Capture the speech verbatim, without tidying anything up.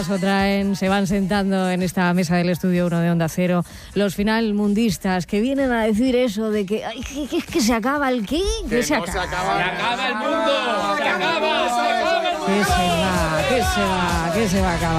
O traen, se van sentando en esta mesa del estudio uno de Onda Cero los finalmundistas que vienen a decir eso de que ay, que, que, que se acaba el qué, que, que se, no acaba. se acaba. ¡Se acaba el mundo! ¡Se acaba! ¡Se acaba el mundo! ¿Qué se va? ¿Qué se va? ¿Qué se va a acabar?